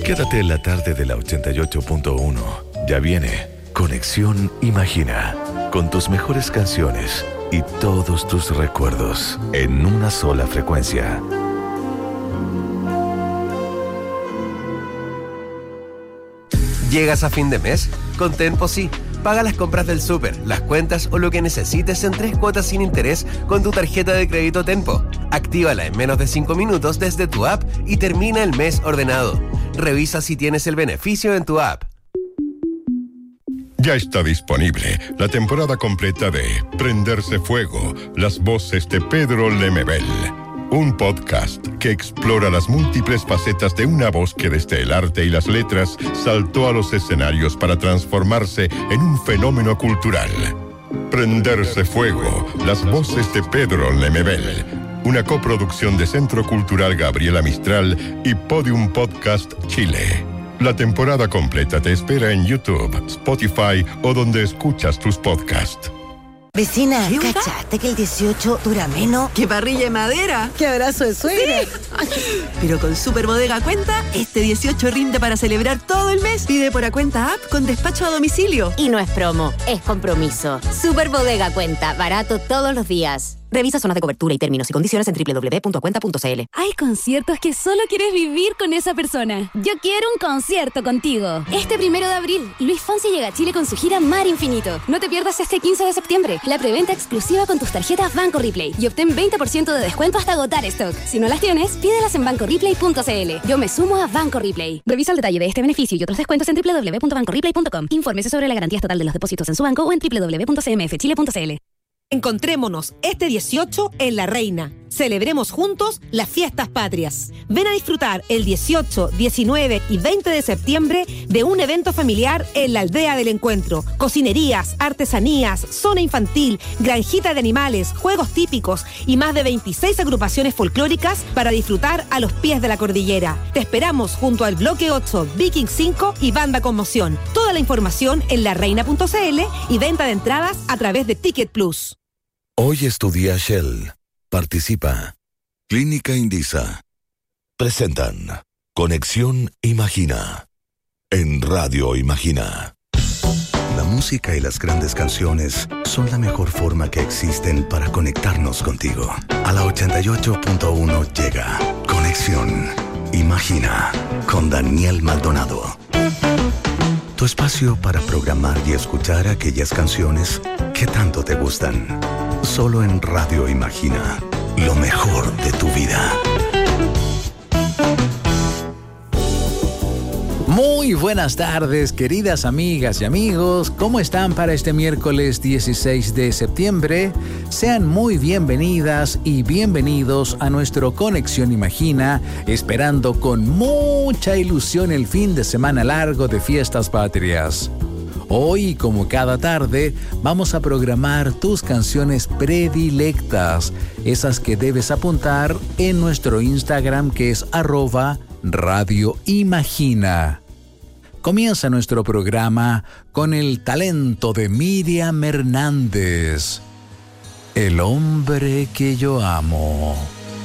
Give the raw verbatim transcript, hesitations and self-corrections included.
Quédate en la tarde de la ochenta y ocho punto uno. Ya viene Conexión Imagina, con tus mejores canciones y todos tus recuerdos en una sola frecuencia. ¿Llegas a fin de mes? Con Tenpo sí. Paga las compras del súper, las cuentas o lo que necesites en tres cuotas sin interés con tu tarjeta de crédito Tenpo. Actívala en menos de cinco minutos desde tu app y termina el mes ordenado. Revisa si tienes el beneficio en tu app. Ya está disponible la temporada completa de Prenderse Fuego, las voces de Pedro Lemebel. Un podcast que explora las múltiples facetas de una voz que desde el arte y las letras saltó a los escenarios para transformarse en un fenómeno cultural. Prenderse Fuego, las voces de Pedro Lemebel. Una coproducción de Centro Cultural Gabriela Mistral y Podium Podcast Chile. La temporada completa te espera en YouTube, Spotify o donde escuchas tus podcasts. Vecina, ¿cachaste que el dieciocho dura menos? ¡Qué parrilla de madera! ¡Qué abrazo de suegra! Sí. Pero con Super Bodega Cuenta, este dieciocho rinde para celebrar todo el mes. Pide por Acuenta App con despacho a domicilio. Y no es promo, es compromiso. Super Bodega Cuenta, barato todos los días. Revisa zonas de cobertura y términos y condiciones en doble u doble u doble u punto acuenta punto c l. Hay conciertos que solo quieres vivir con esa persona. Yo quiero un concierto contigo. Este primero de abril, Luis Fonsi llega a Chile con su gira Mar Infinito. No te pierdas este quince de septiembre, la preventa exclusiva con tus tarjetas Banco Replay y obtén veinte por ciento de descuento hasta agotar stock. Si no las tienes, pídelas en banco replay punto c l. Yo me sumo a Banco Replay. Revisa el detalle de este beneficio y otros descuentos en doble u doble u doble u punto banco replay punto com. Infórmese sobre la garantía estatal de los depósitos en su banco o en doble u doble u doble u punto c m f chile punto c l. Encontrémonos este dieciocho en La Reina. Celebremos juntos las fiestas patrias. Ven a disfrutar el dieciocho, diecinueve y veinte de septiembre de un evento familiar en la Aldea del Encuentro. Cocinerías, artesanías, zona infantil, granjita de animales, juegos típicos y más de veintiséis agrupaciones folclóricas para disfrutar a los pies de la cordillera. Te esperamos junto al Bloque ocho, Viking cinco y Banda Conmoción. Toda la información en la reina punto c l y venta de entradas a través de Ticket Plus. Hoy es tu día Shell. Participa. Clínica Indisa. Presentan Conexión Imagina. En Radio Imagina. La música y las grandes canciones son la mejor forma que existen para conectarnos contigo. A la ochenta y ocho punto uno llega Conexión Imagina con Daniel Maldonado. Tu espacio para programar y escuchar aquellas canciones que tanto te gustan. Solo en Radio Imagina, lo mejor de tu vida. Muy buenas tardes, queridas amigas y amigos. ¿Cómo están para este miércoles dieciséis de septiembre? Sean muy bienvenidas y bienvenidos a nuestro Conexión Imagina, esperando con mucha ilusión el fin de semana largo de Fiestas Patrias. Hoy, como cada tarde, vamos a programar tus canciones predilectas, esas que debes apuntar en nuestro Instagram, que es arroba Radio Imagina. Comienza nuestro programa con el talento de Miriam Hernández, El hombre que yo amo.